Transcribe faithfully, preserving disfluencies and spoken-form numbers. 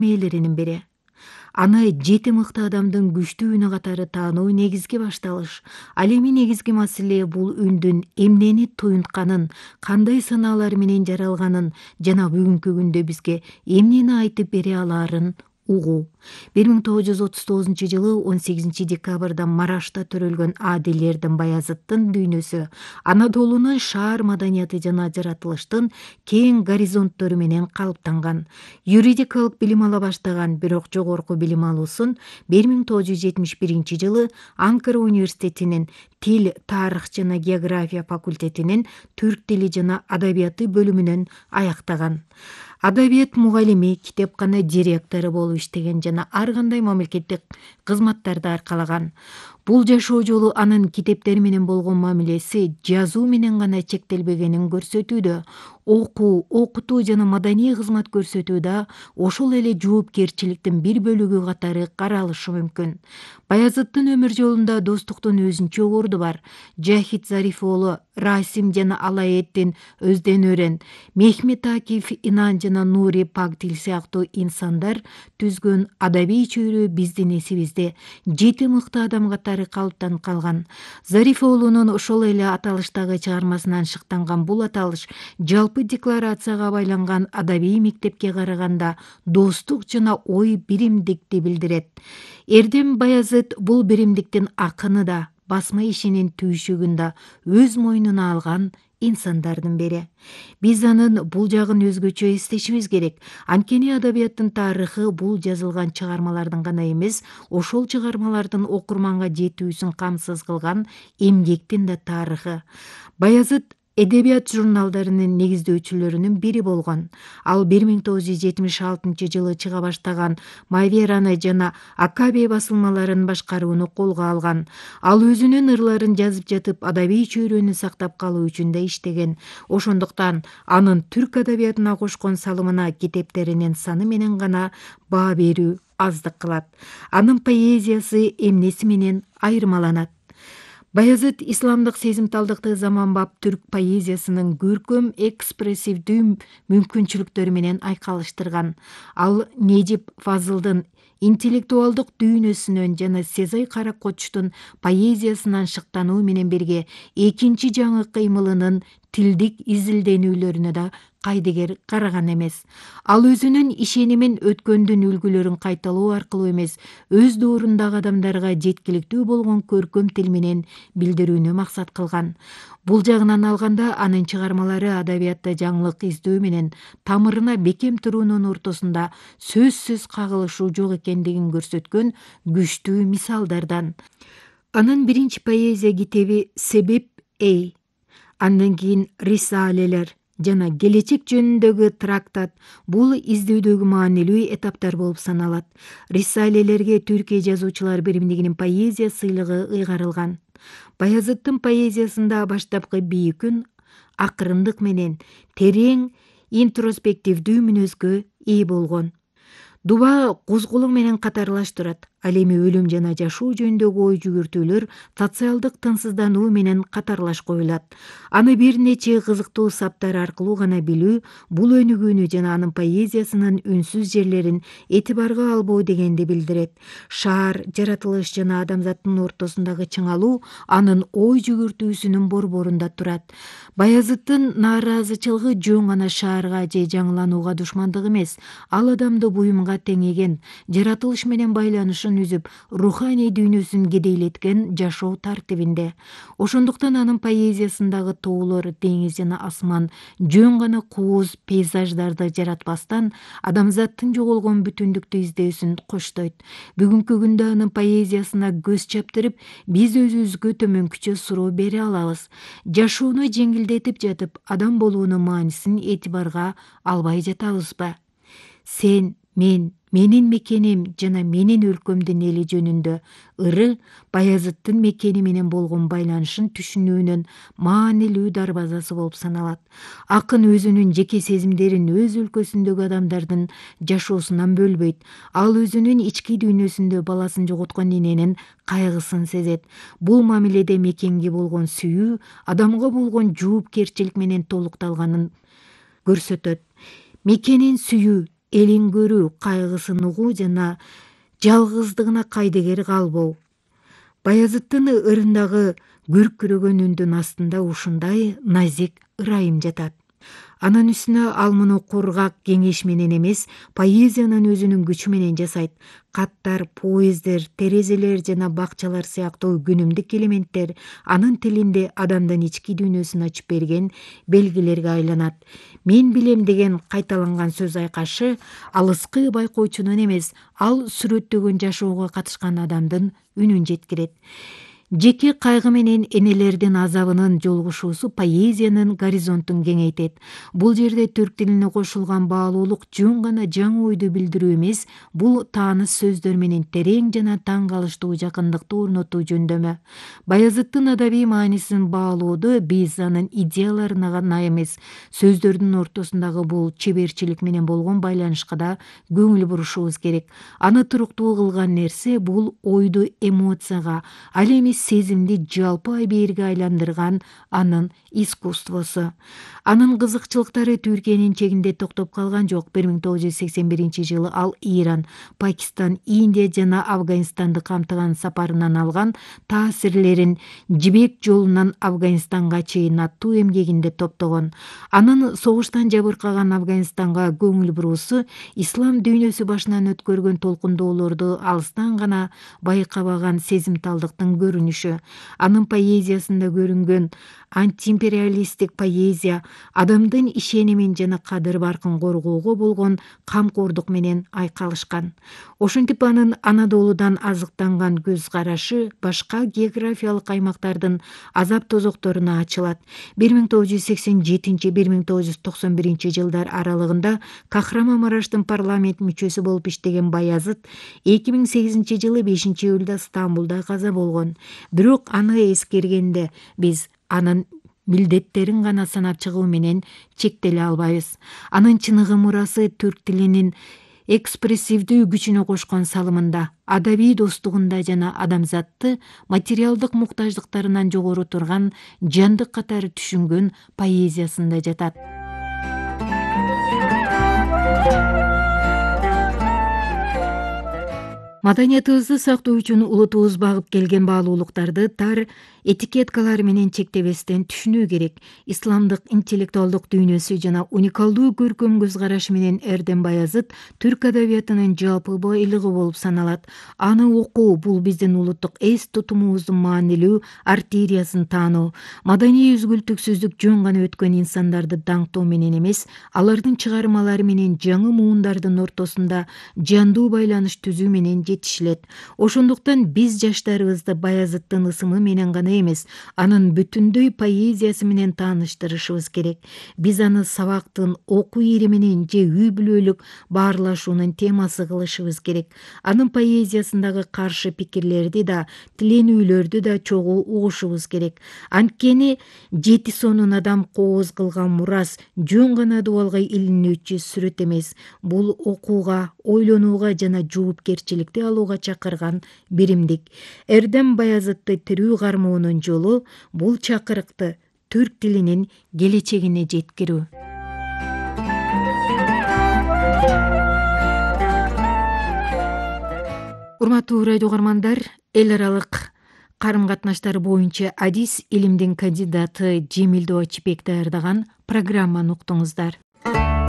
мээлеринин бири. Аны жети мыкты адамдын күчтүү үнү катары таануу негизги башталыш. Ал эми негизги маселе бул үндүн эмнени туюнтканын, кандай санаалар менен жаралганын жана бүгүнкү күндө бизге эмнени айтып бере алаарын угуу. бир миң тогуз жүз отуз тогузунчу жылы он сегизинчи декабрда Марашта төрөлгөн Адил Эрдим Баязыттын дүйнөсү Анадолунун шаар маданияты жана жаратылыштын кең горизонттору менен калыптанган. Юридикалык билим ала баштаган, бирок жогорку билим алуусун бир миң тогуз жүз жетимиш биринчи жылы Анкара университетинин Тил, тарых жана география факультетинин түрк тили жана адабияты бөлүмүнөн аяктаган. Адабият мугалими, китепкана директору болуп иштеген жана ар кандай мамлекеттик кызматтарды аркалаган. Бул жашоо жолу анын китептери менен болгон мамилеси жазуу менен гана чектелбегенин көрсөтүүдө. Окуу, окутуу жана маданий кызмат көрсөтүүдө ошол эле жоопкерчиликтин бир бөлүгү катары каралышы мүмкүн. Баязыттын өмүр жолунда достуктун өзүнчө орду бар. Жахит Зариф уулу Расим жана Алаэддин Өздөнөрен, Мехмет Акиф Инан жана Нури Пактил сыяктуу инсандар түзгөн адабий чөйрө биздин эсибизде жети мыкты адам катары калыптанып калган. Зариф уулунун ошол эле аталыштагы чыгармасынан шыктанган бул аталыш жалпы декларацияга байланган адабий мектепке караганда достук жана ой биримдикти билдирет. Эрдем Баязыт бул биримдиктин акыны да, басма ишинин түйшүгүн да өз мойнуна алган инсандардын бири. Биз анын бул жагын өзгөчө эстешибиз керек. Анткени адабияттын тарыхы бул жазылган чыгармалардын гана эмес, ошол чыгармалардын окурманга жетүүсүн камсыз кылган эмгектин да тарыхы. Баязыт эдебият журналдарынын негиздөөчүлөрүнүн бири болгон. Ал бир миң тогуз жүз жетимиш алтынчы жылы чыга баштаган Мавераны жана Акаби басылмаларын башкарууну колго алган. Ал өзүнүн ырларын жазып жатып адабий чөйрөнү сактап калуу үчүн да иштеген. Ошондуктан анын түрк адабиятына кошкон салымына китептеринин саны менен гана баа берүү аздык кылат. Анын поэзиясы эмнеси менен айырмаланат? Баязыт исламдык сезимталдыкты заманбап түрк поэзиясынын көркөм экспрессивдүү мүмкүнчүлүктөрү менен айкалыштырган. Ал Нежип Фазылдын интеллектуалдык дүйнөсүнөн жана Сезай Каракочтун поэзиясынан шыктануу менен бирге экинчи жаңы кыймылынын тилдик изилденүүлөрүнө да кайдыгер караган эмес. Ал өзүнүн ишенимин өткөндүн үлгүлөрүн кайталоо аркылуу эмес, өз доорундагы адамдарга жеткиликтүү болгон көркөм тил менен билдирүүнү максат кылган. Бул жагынан алганда анын чыгармалары адабиятта жаңылык издөө менен тамырына бекем туруунун ортосунда сөзсүз кагылышуу жок экендигин көрсөткөн күчтүү мисалдардан. Анын биринчи поэзия китеби Себеп Эй, андан кийин Рисалелер жана Келечек жөнүндөгү трактат бул издөөдөгү маанилүү этаптар болуп саналат. Рисалелерге Түркия жазуучулар биримдигинин поэзия сыйлыгы ыйгарылган. Баязыттын поэзиясында баштапкы бийик үн акырындык менен терең интроспективдүү мүнөзгө ээ болгон. Дуба козголуң менен катарлаш турат. Ал эми өлүм жана жашоо жөнүндөгү ой жүгүртүүлөр социалдык тынчсыздануу менен катарлаш коюлат. Аны бир нече кызыктуу саптар аркылуу гана билүү бул өнүгүүнү жана анын поэзиясынын үнсүз жерлерин этибарга албоо дегенди билдирет. Шаар, жаратылыш жана адамзаттын ортосундагы чыңалуу анын ой жүгүртүүсүнүн борборунда турат. Баязыттын нааразычылыгы жөн гана шаарга же жаңыланууга душмандык эмес, ал адамды буюмга теңеген, жаратылыш менен байланышын үзүп, руханий дүйнөсүн кедейлеткен жашоо тартибинде. Ошондуктан анын поэзиясындагы тоолор, деңиз жана асман жөн гана кооз пейзаждарды жаратпастан адамзаттын жоголгон бүтүндүктү издөөсүн коштойт. Бүгүнкү күндө анын поэзиясына көз чаптырып, биз өзүбүзгө төмөнкүчө суроо бере алабыз. Жашоону жеңилдетип жатып, адам болуунун маанисин этибарга албай жатабызбы? Сен, мен, менин мекеним жана менин өлкөмдүн эли жөнүндө ыры Баязыттын мекени менен болгон байланышын түшүнүүнүн маанилүү дарбазасы болуп саналат. Акын өзүнүн жеке сезимдерин өз өлкөсүндөгү адамдардын жашоосунан бөлбөйт. Ал өзүнүн ички дүйнөсүндө баласын жоготкон эненин кайгысын сезет. Бул мамиледе мекенге болгон сүйүү адамга болгон жоопкерчилик менен толукталганын көрсөтөт. Мекенин сүйүү элин көрүү, кайгысын угуу жана жалгыздыгына кайдыгер калбоо. Баязыттын ырындагы күркүрөгөн үндүн астында ушундай назик ырайым жатат. Анын үстүнө ал муну кургак кеңеш менен эмес, поэзиянын өзүнүн күчү менен жасайт. Каттар, поездер, терезелер жана бакчалар сыяктуу күнүмдүк элементтер анын тилинде адамдын ички дүйнөсүн ачып берген белгилерге айланат. Мен билем деген кайталанган сөз айкашы алыскы байкоочунун эмес, ал сүрөттөгөн жашоого катышкан адамдын үнүн жеткирет. Жеке кайгы менен энелердин азабынын жолугушуусу поэзиянын горизонтун кеңейтет. Бул жерде түрк тилине кошулган баалуулук жөн гана жаңы ойду билдирүү эмес, бул тааныш сөздөр менен терең жана таң калыштуу жакындыкты орнотуу жөндөмө. Баязыттын адабий маанисин баалоодо биз анын идеяларына гана эмес, сөздөрдүн ортосундагы бул чеберчилик менен болгон байланышка да көңүл бурушубуз керек. Аны туруктуу кылган нерсе бул ойду эмоцияга, ал эми сезимди жалпы абийирге айландырган анын искусствосу. Анын кызыкчылыктары Түркиянын чегинде токтоп калган жок. бир миң тогуз жүз сексен биринчи жылы ал Иран, Пакистан, Индия жана Афганистанды камтыган сапарынан алган таасирлерин «Жибек жолунан Афганистанга чейин» аттуу эмгегинде топтогон. Анын согуштан жабыркаган Афганистанга көңүл буруусу ислам дүйнөсү башынан өткөргөн толкундоолорду алыстан гана байкабаган сезимталдыктын көрүнүшү. Анын поэзиясында көрүнгөн антиимпериалисттик поэзия адамдын ишенимин жана кадыр-баркын коргоого болгон камкордук менен айкалышкан. Ошентип анын Анадолудан азыктанган көз карашы башка географиялык аймактардын азап тозокторуна ачылат. бир миң тогуз жүз сексен жетинчи — бир миң тогуз жүз токсон биринчи жылдар аралыгында Кахрамамараштын парламент мүчөсү болуп иштеген Баязыт эки миң сегизинчи жылы бешинчи июлда Стамбулда каза болгон. Бирок аны эскергенде биз анын милдеттерин гана санап чыгуу менен чектеле албайбыз. Анын чыныгы мурасы түрк тилинин экспрессивдүү күчүнө кошкон салымында, адабий достугунда жана адамзатты материалдык муктаждыктарынан жогору турган жандык катары түшүнгөн поэзиясында жатат. Маданиятыбызды сактоо үчүн улутубуз багып келген баалуулуктарды тар этикеткалар менен чектебестен түшүнүү керек. Исламдык интеллектуалдык дүйнөсү жана уникалдуу көркөм көз карашы менен Эрдем Баязыт түрк адабиятынын жалпы байлыгы болуп саналат. Аны окуу бул биздин улуттук эс тутумубуздун маанилүү артериясын таануу. Маданий үзгүлтүксүздүк жөн гана өткөн инсандарды даңктоо менен эмес, алардын чыгармалары менен жаңы муундардын ортосунда жандуу байланыш түзүү менен жетишилет. Ошондуктан биз жаштарыбызды Баязыттын ысымы менен гана эмес, анын бүтүндөй поэзиясы менен тааныштырышыбыз керек. Биз аны сабактын окуу ириминин же үй бүлөлүк баарлашуунун темасы кылышыбыз керек. Анын поэзиясындагы каршы пикирлерди да, тиленүүлөрдү да чогуу угушубуз керек. Анткени жети сонун адам кооз кылган мурас жөн гана дубалга илинүүчү сүрөт эмес. Бул окууга, ойлонууга жана жоопкерчиликти алууга чакырган биримдик. Эрдем Баязытты тирүү кармоонун жолу бул чакырыкты түрк тилинин келечегине жеткирүү. Урматтуу радио угармандар, эл аралык карым-катнаштар боюнча адис илимдин кандидаты Жемилдөө Ачыбек даярдаган программаны уктуңуздар.